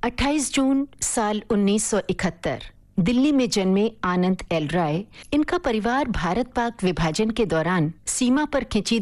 28 जून साल 1971 दिल्ली में जन्मे आनंद एल राय, इनका परिवार भारत पाक विभाजन के दौरान सीमा पर खिंची